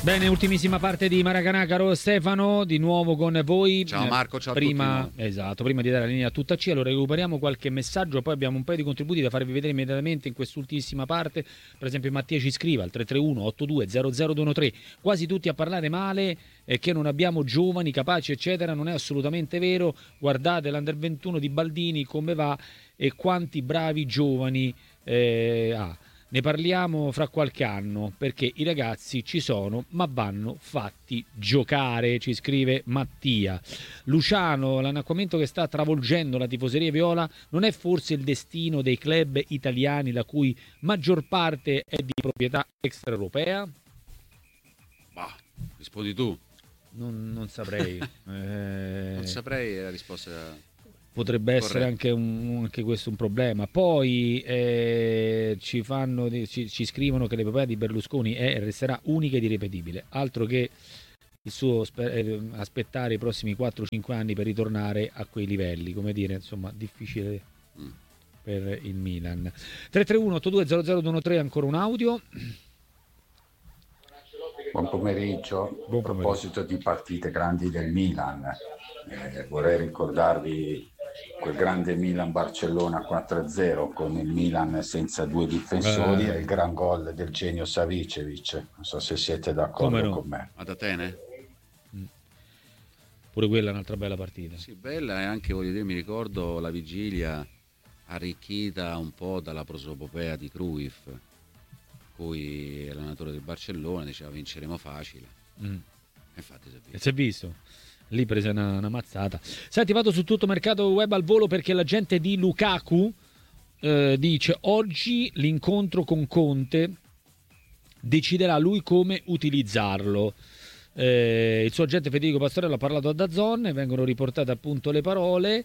Bene, ultimissima parte di Maracanã, caro Stefano, di nuovo con voi. Ciao Marco, ciao prima, a tutti. esatto, prima di dare la linea a tutta C, allora recuperiamo qualche messaggio, poi abbiamo un paio di contributi da farvi vedere immediatamente in quest'ultimissima parte. Per esempio Mattia ci scrive al 331 82 00 quasi tutti a parlare male e che non abbiamo giovani capaci eccetera, non è assolutamente vero. Guardate l'Under 21 di Baldini come va e quanti bravi giovani ha. Ne parliamo fra qualche anno perché i ragazzi ci sono ma vanno fatti giocare, ci scrive Mattia. Luciano, l'annacquamento che sta travolgendo la tifoseria viola non è forse il destino dei club italiani la cui maggior parte è di proprietà extraeuropea? Bah, rispondi tu. Non saprei. Non saprei la risposta. Potrebbe essere anche questo un problema. Poi ci scrivono che l'epopea di Berlusconi è e resterà unica ed irripetibile. Altro che il suo aspettare i prossimi 4-5 anni per ritornare a quei livelli. Come dire, insomma, difficile per il Milan. 331 82 00 ancora un audio. Buon pomeriggio. A proposito di partite grandi del Milan, vorrei ricordarvi quel grande Milan-Barcellona 4-0 con il Milan senza due difensori e il gran gol del genio Savicevic. Non so se siete d'accordo con me. Ad Atene? Pure quella è un'altra bella partita. Sì, bella, e anche, voglio dire, mi ricordo la vigilia arricchita un po' dalla prosopopea di Cruyff, cui l'allenatore del Barcellona diceva vinceremo facile. Infatti si è visto. Lì prese una mazzata. Senti, vado su tutto mercato web al volo perché la gente di Lukaku dice oggi l'incontro con Conte deciderà lui come utilizzarlo. Il suo agente Federico Pastorello ha parlato a DAZN, vengono riportate appunto le parole.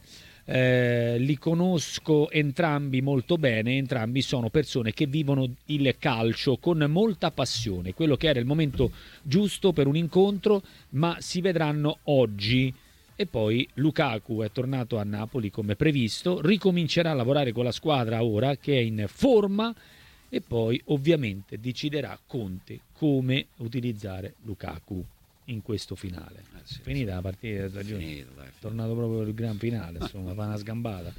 Li conosco entrambi molto bene, entrambi sono persone che vivono il calcio con molta passione, quello che era il momento giusto per un incontro, ma si vedranno oggi. E poi Lukaku è tornato a Napoli come previsto, ricomincerà a lavorare con la squadra ora che è in forma e poi ovviamente deciderà Conte come utilizzare Lukaku in questo finale. Finita la partita della stagione, tornato proprio per il gran finale, insomma, fa una sgambata.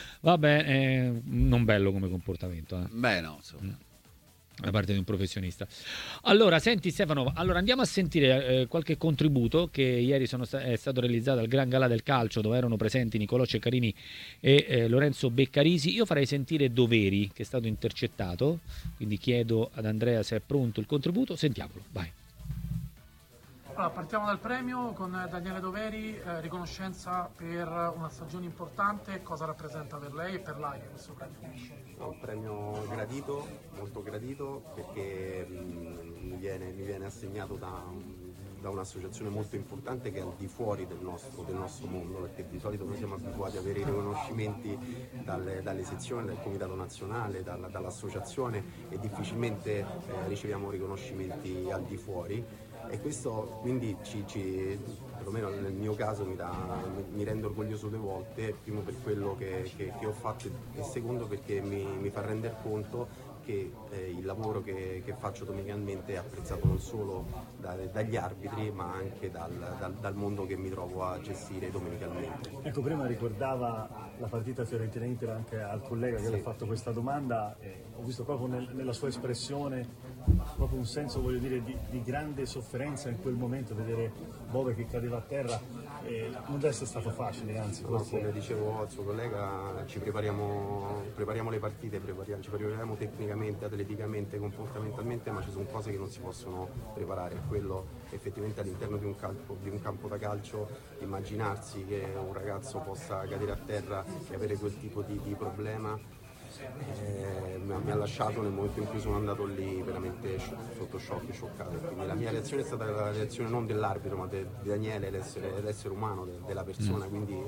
Vabbè, non bello come comportamento. Beh, no, insomma. Da parte di un professionista. Allora, senti Stefano, allora andiamo a sentire qualche contributo che ieri è stato realizzato al Gran Galà del Calcio, dove erano presenti Nicolò Ceccarini e Lorenzo Beccarisi. Io farei sentire Doveri, che è stato intercettato, quindi chiedo ad Andrea se è pronto il contributo. Sentiamolo, vai. Allora, partiamo dal premio con Daniele Doveri, riconoscenza per una stagione importante. Cosa rappresenta per lei e per l'AIE questo premio? Un premio gradito, molto gradito, perché mi viene assegnato da un'associazione molto importante che è al di fuori del nostro mondo, perché di solito noi siamo abituati ad avere i riconoscimenti dalle sezioni, dal Comitato Nazionale, dall'associazione, e difficilmente riceviamo riconoscimenti al di fuori. E questo quindi perlomeno nel mio caso mi rende orgoglioso due volte: primo per quello che ho fatto e secondo perché mi fa rendere conto che il lavoro che faccio domenicalmente è apprezzato non solo dagli arbitri ma anche dal mondo che mi trovo a gestire domenicalmente. Ecco, prima ricordava la partita Fiorentina-Inter anche al collega che le ha fatto questa domanda, ho visto proprio nella sua espressione proprio un senso, voglio dire, di grande sofferenza in quel momento, vedere Bove che cadeva a terra. Non deve essere stato facile, anzi forse... Come dicevo al suo collega, ci prepariamo le partite, ci prepariamo tecnicamente, atleticamente, comportamentalmente, ma ci sono cose che non si possono preparare. Quello effettivamente all'interno di un campo da calcio, immaginarsi che un ragazzo possa cadere a terra e avere quel tipo di problema mi ha lasciato, nel momento in cui sono andato lì, veramente sotto shock, scioccato. Quindi la mia reazione è stata la reazione non dell'arbitro ma di Daniele, l'essere umano, della persona. Quindi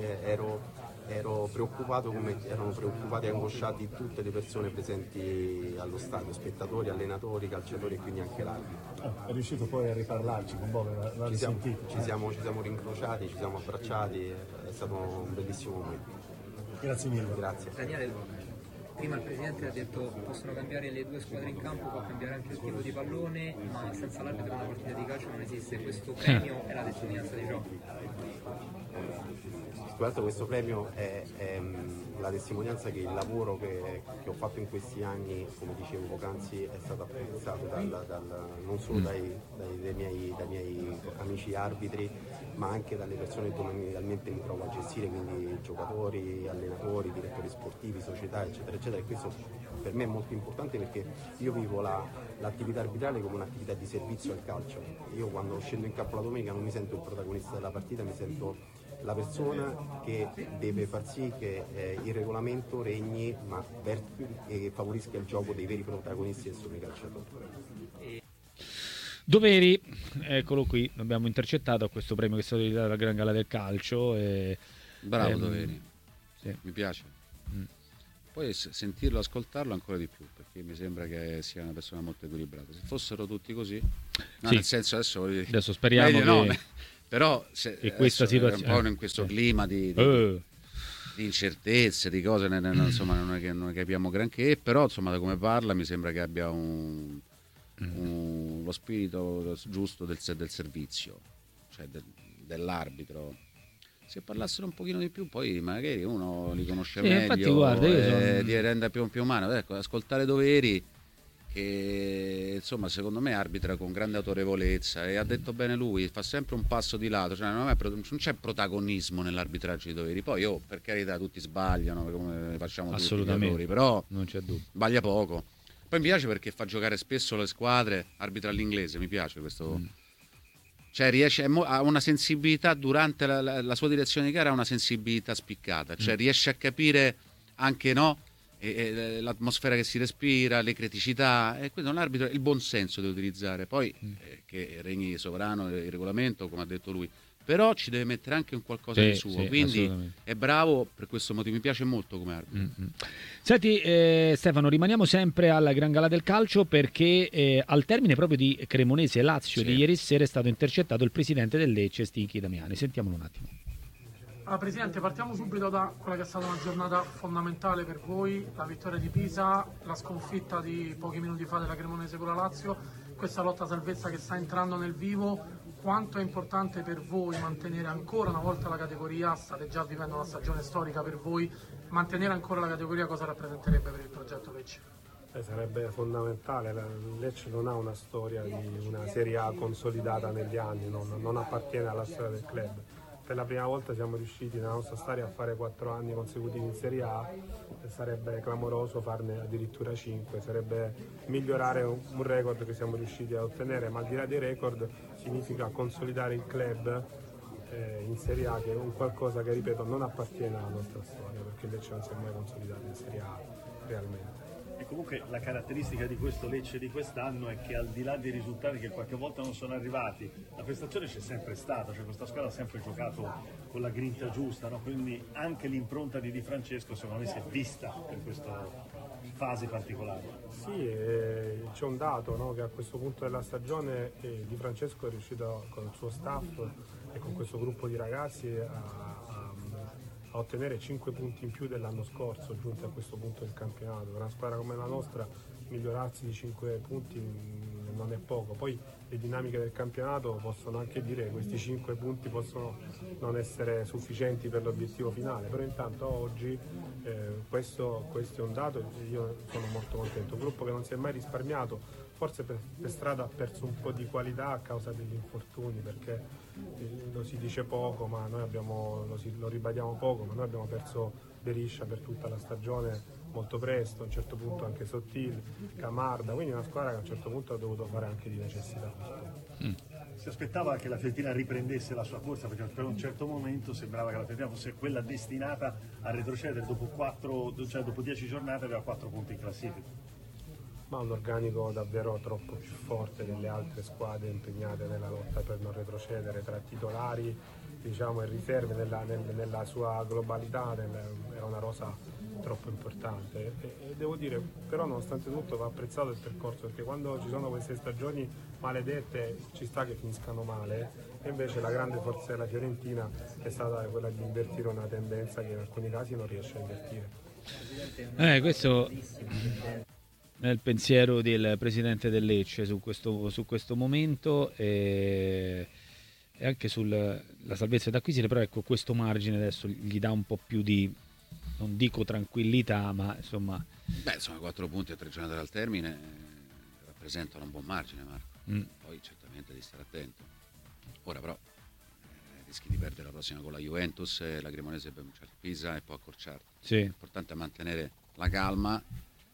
ero preoccupato come erano preoccupati e angosciati tutte le persone presenti allo stadio, spettatori, allenatori, calciatori e quindi anche l'arbitro. È riuscito poi a riparlarci con Bove? Ci siamo rincrociati, ci siamo abbracciati, è stato un bellissimo momento. Grazie mille. Grazie. Daniele, Prima il presidente ha detto possono cambiare le due squadre in campo, può cambiare anche il tipo di pallone, ma senza l'arbitro una partita di calcio non esiste. Questo premio è la testimonianza di ciò. Sicuramente questo premio è la testimonianza che il lavoro che ho fatto in questi anni, come dicevo poc'anzi, è stato apprezzato non solo dai miei amici arbitri, ma anche dalle persone che normalmente mi trovo a gestire, quindi giocatori, allenatori, direttori sportivi, società, eccetera, eccetera. E questo per me è molto importante perché io vivo l'attività arbitrale come un'attività di servizio al calcio. Io quando scendo in campo la domenica non mi sento il protagonista della partita, mi sento la persona che deve far sì che il regolamento regni e favorisca il gioco dei veri protagonisti che sono i calciatori. Doveri, eccolo qui, l'abbiamo intercettato a questo premio che è stato dato dalla Gran Gala del Calcio. Bravo Doveri, sì. Mi piace. Poi sentirlo, ascoltarlo ancora di più, perché mi sembra che sia una persona molto equilibrata. Se fossero tutti così, no, sì. Nel senso adesso speriamo che... no, però che questa situazione un po' in questo clima di incertezze, di cose, insomma, non è che non capiamo granché, però insomma da come parla mi sembra che abbia lo spirito giusto del servizio, cioè dell'arbitro. Se parlassero un pochino di più, poi magari uno li conosce meglio, infatti, guarda, li rende più umano. Ecco, ascoltare Doveri, che insomma secondo me arbitra con grande autorevolezza, e ha detto bene lui, fa sempre un passo di lato, cioè non c'è protagonismo nell'arbitraggio di Doveri. Poi per carità tutti sbagliano, come facciamo tutti gli errori, però non c'è dubbio, sbaglia poco. Poi mi piace perché fa giocare spesso le squadre, arbitra all'inglese, mi piace questo. Cioè riesce a una sensibilità durante la sua direzione di gara, ha una sensibilità spiccata, cioè riesce a capire anche l'atmosfera che si respira, le criticità, e quindi un arbitro il buon senso da utilizzare, poi che regni sovrano il regolamento, come ha detto lui, però ci deve mettere anche un qualcosa di suo, quindi è bravo per questo motivo, mi piace molto come arbitro. Senti Stefano, rimaniamo sempre alla Gran Gala del Calcio, perché al termine proprio di Cremonese Lazio di ieri sera è stato intercettato il presidente del Lecce, Stinchi Damiani. Sentiamolo un attimo. Allora, Presidente, partiamo subito da quella che è stata una giornata fondamentale per voi, la vittoria di Pisa, la sconfitta di pochi minuti fa della Cremonese con la Lazio, questa lotta salvezza che sta entrando nel vivo. Quanto è importante per voi mantenere ancora una volta la categoria? State già vivendo una stagione storica per voi, mantenere ancora la categoria cosa rappresenterebbe per il progetto Lecce? Sarebbe fondamentale, Lecce non ha una storia di una Serie A consolidata negli anni, non appartiene alla storia del club. Per la prima volta siamo riusciti nella nostra storia a fare 4 anni consecutivi in Serie A, sarebbe clamoroso farne addirittura 5, sarebbe migliorare un record che siamo riusciti a ottenere, ma al di là dei record significa consolidare il club in Serie A, che è un qualcosa che, ripeto, non appartiene alla nostra storia, perché il Lecce non si è mai consolidato in Serie A realmente. E comunque la caratteristica di questo Lecce di quest'anno è che al di là dei risultati che qualche volta non sono arrivati, la prestazione c'è sempre stata, cioè questa squadra ha sempre giocato con la grinta giusta, no? Quindi anche l'impronta di Di Francesco secondo me si è vista in questa fase particolare. Sì, c'è un dato, no? Che a questo punto della stagione Di Francesco è riuscito con il suo staff e con questo gruppo di ragazzi a ottenere 5 punti in più dell'anno scorso, giunti a questo punto del campionato. Per una squadra come la nostra migliorarsi di 5 punti non è poco. Poi le dinamiche del campionato possono anche dire che questi 5 punti possono non essere sufficienti per l'obiettivo finale, però intanto oggi questo è un dato e io sono molto contento. Un gruppo che non si è mai risparmiato, forse per strada ha perso un po' di qualità a causa degli infortuni, perché lo si dice poco, ma noi lo ribadiamo poco, ma noi abbiamo perso Beriscia per tutta la stagione molto presto, a un certo punto anche Sottil, Camarda, quindi una squadra che a un certo punto ha dovuto fare anche di necessità. Si aspettava che la Fiorentina riprendesse la sua corsa, perché per un certo momento sembrava che la Fiorentina fosse quella destinata a retrocedere, dopo 10 giornate aveva 4 punti in classifica. Ma un organico davvero troppo più forte delle altre squadre impegnate nella lotta per non retrocedere, tra titolari, diciamo, e riserve nella sua globalità, era una rosa troppo importante e devo dire, però nonostante tutto va apprezzato il percorso, perché quando ci sono queste stagioni maledette ci sta che finiscano male, e invece la grande forza della Fiorentina è stata quella di invertire una tendenza che in alcuni casi non riesce a invertire. Questo è il pensiero del presidente del Lecce su questo momento e anche sulla salvezza da acquisire, però ecco, questo margine adesso gli dà un po' più di, non dico tranquillità, ma insomma... 4 punti a 3 giornate dal termine rappresentano un buon margine, Marco. Poi certamente devi stare attento. Ora però rischi di perdere la prossima con la Juventus, la Cremonese per Pisa e poi accorciarti. Sì. L'importante è mantenere la calma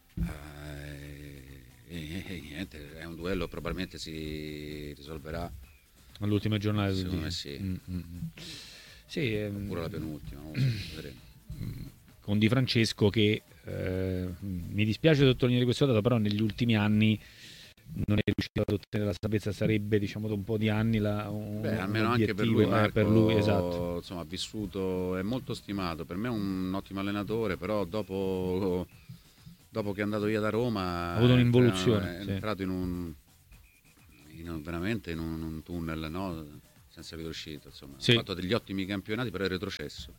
e niente, è un duello, probabilmente si risolverà all'ultima giornata. Secondo me sì. Sì, oppure la penultima, non lo so, vedremo. Con Di Francesco che mi dispiace sottolineare questo dato, però negli ultimi anni non è riuscito ad ottenere la salvezza, sarebbe diciamo da un po' di anni almeno anche per lui, Marco, per lui, esatto. Insomma, ha vissuto, è molto stimato, per me è un ottimo allenatore, però dopo che è andato via da Roma ha avuto un'involuzione, è entrato veramente in un tunnel, no? Senza via d'uscita, insomma. Sì. Ha fatto degli ottimi campionati, però è retrocesso.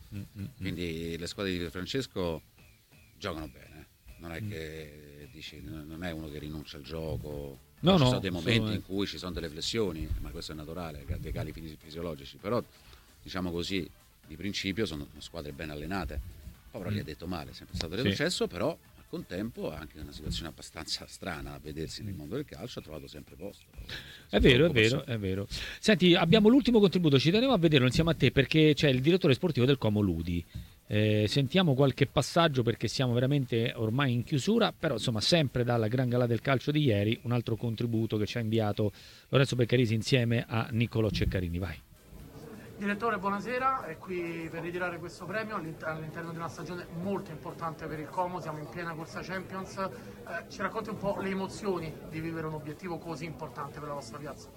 Quindi le squadre di Francesco giocano bene, non è che dici, non è uno che rinuncia al gioco. Ci sono dei momenti in cui ci sono delle flessioni, ma questo è naturale, dei cali fisiologici, però diciamo così di principio sono squadre ben allenate. Poi però gli ha detto male, è sempre stato retrocesso, però al contempo anche una situazione abbastanza strana a vedersi nel mondo del calcio, ha trovato sempre posto. È vero. Senti, abbiamo l'ultimo contributo, ci tenevo a vederlo insieme a te perché c'è il direttore sportivo del Como Ludi. Sentiamo qualche passaggio perché siamo veramente ormai in chiusura, però insomma sempre dalla Gran Galà del calcio di ieri un altro contributo che ci ha inviato Lorenzo Beccarisi insieme a Niccolò Ceccarini. Vai. Direttore, buonasera, è qui per ritirare questo premio all'interno di una stagione molto importante per il Como, siamo in piena corsa Champions, ci racconti un po' le emozioni di vivere un obiettivo così importante per la vostra piazza?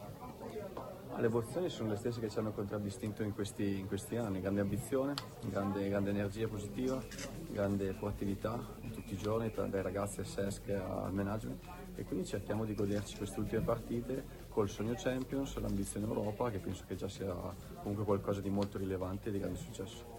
Le emozioni sono le stesse che ci hanno contraddistinto in questi anni, grande ambizione, grande energia positiva, grande proattività tutti i giorni, dai ragazzi al SESC al management, e quindi cerchiamo di goderci queste ultime partite col sogno Champions, l'ambizione Europa, che penso che già sia comunque qualcosa di molto rilevante e di grande successo.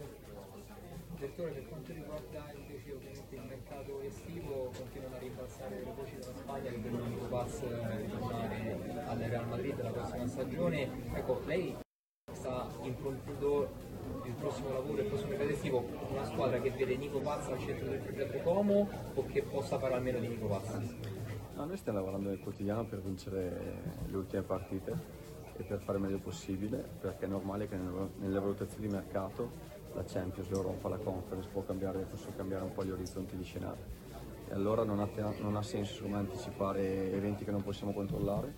Direttore, per quanto riguarda invece ovviamente il mercato estivo, continuano a rimbalzare le voci dalla Spagna che vedono Nico Paz ritornare al Real Madrid la prossima stagione. Ecco, lei sta improntando il prossimo lavoro, il prossimo mercato estivo, una squadra che vede Nico Paz al centro del progetto Como o che possa fare almeno di Nico Paz? No, noi stiamo lavorando nel quotidiano per vincere le ultime partite e per fare il meglio possibile, perché è normale che nelle valutazioni di mercato la Champions, l'Europa, la Conference possono cambiare un po' gli orizzonti di scenario, e allora non ha senso anticipare eventi che non possiamo controllare,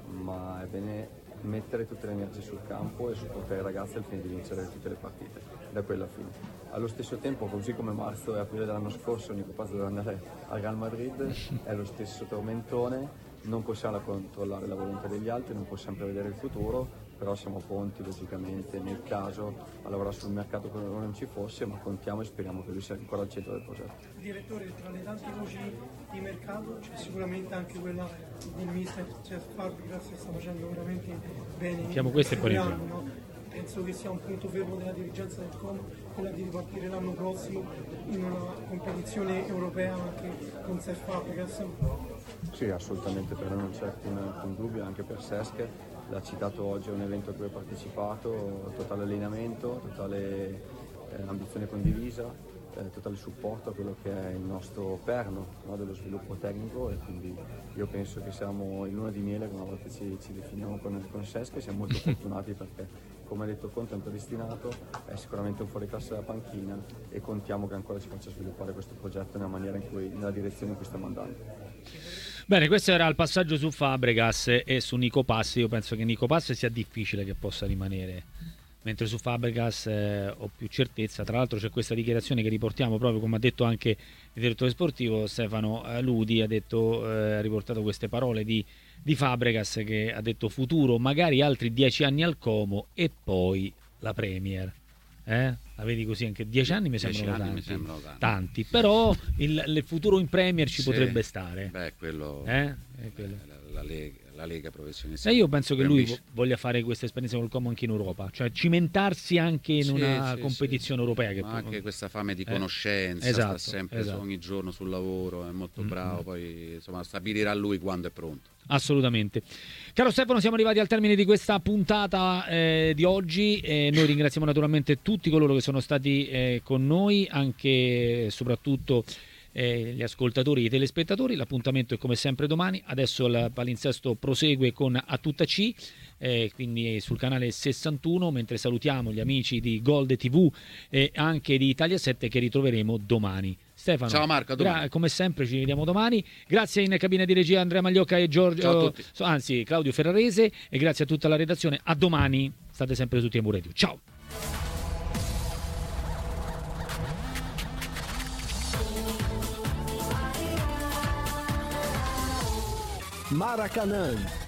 ma è bene mettere tutte le energie sul campo e supportare i ragazzi al fine di vincere tutte le partite, da quella fine. Allo stesso tempo, così come marzo e aprile dell'anno scorso Nico Paz doveva andare al Real Madrid, è lo stesso tormentone, non possiamo controllare la volontà degli altri, non possiamo prevedere il futuro, però siamo pronti logicamente nel caso a lavorare sul mercato come non ci fosse, ma contiamo e speriamo che lui sia ancora al centro del progetto. Direttore, tra le tante voci di mercato c'è sicuramente anche quella del mister Cesc Fabregas, che sta facendo veramente bene. Sentiamo questo e poi no? Penso che sia un punto fermo della dirigenza del Como, quella di ripartire l'anno prossimo in una competizione europea anche con Cesc Fabregas. Sì, assolutamente, per noi non c'è alcun dubbio, anche per Cesc. L'ha citato oggi, è un evento a cui ho partecipato, totale allenamento, totale ambizione condivisa, totale supporto a quello che è il nostro perno, no, dello sviluppo tecnico, e quindi io penso che siamo in luna di miele una volta ci definiamo con Cesc, e siamo molto fortunati perché, come ha detto Conte, è un predestinato, è sicuramente un fuoriclasse della panchina e contiamo che ancora ci faccia sviluppare questo progetto nella direzione in cui stiamo andando. Bene, questo era il passaggio su Fabregas e su Nico Paz. Io penso che Nico Paz sia difficile che possa rimanere, mentre su Fabregas ho più certezza. Tra l'altro c'è questa dichiarazione che riportiamo proprio, come ha detto anche il direttore sportivo Stefano Ludi, ha riportato queste parole di Fabregas, che ha detto futuro, magari altri 10 anni al Como e poi la Premier. La vedi così? Anche 10 anni mi sembrano tanti, però il futuro in Premier ci potrebbe stare. Quello. la Lega Professionisti. Io penso che lui voglia fare questa esperienza col Como anche in Europa, cioè cimentarsi anche in una competizione europea. Che anche questa fame di conoscenza, sta sempre ogni giorno sul lavoro, è molto bravo, poi insomma stabilirà lui quando è pronto. Assolutamente. Caro Stefano, siamo arrivati al termine di questa puntata di oggi. Noi ringraziamo naturalmente tutti coloro che sono stati con noi, anche e soprattutto gli ascoltatori e i telespettatori. L'appuntamento è come sempre domani. Adesso il palinsesto prosegue con A Tutta C, quindi sul canale 61, mentre salutiamo gli amici di Gold TV e anche di Italia 7 che ritroveremo domani. Stefano, ciao Marco, come sempre ci vediamo domani. Grazie in cabina di regia Andrea Magliocca e Claudio Ferrarese, e grazie a tutta la redazione. A domani, state sempre su TMU Radio. Ciao. Maracanã